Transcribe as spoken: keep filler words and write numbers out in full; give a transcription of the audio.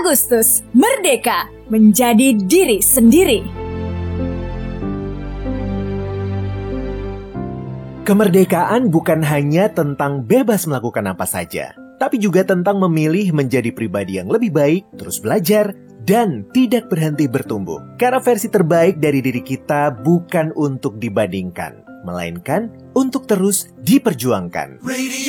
Agustus, merdeka menjadi diri sendiri. Kemerdekaan bukan hanya tentang bebas melakukan apa saja, tapi juga tentang memilih menjadi pribadi yang lebih baik, terus belajar, dan tidak berhenti bertumbuh. Karena versi terbaik dari diri kita bukan untuk dibandingkan, melainkan untuk terus diperjuangkan.